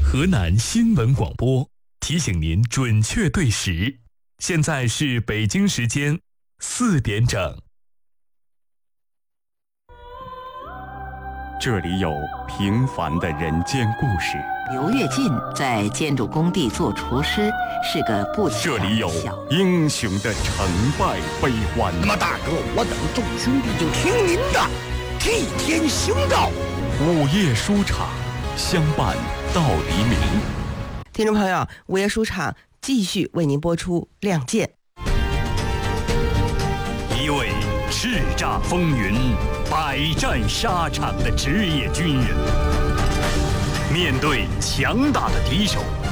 河南新闻广播提醒您准确对时，现在是北京时间4点整。 这里有平凡的人间故事。 刘跃进在建筑工地做厨师，是个不起眼的小。 这里有英雄的成败悲欢。 那么大哥，我等众兄弟就听您的，替天行道。 午夜书场，相伴到黎明。 听众朋友，午夜书场继续为您播出《亮剑》。 一位叱咤风云、百战沙场的职业军人，面对强大的敌手，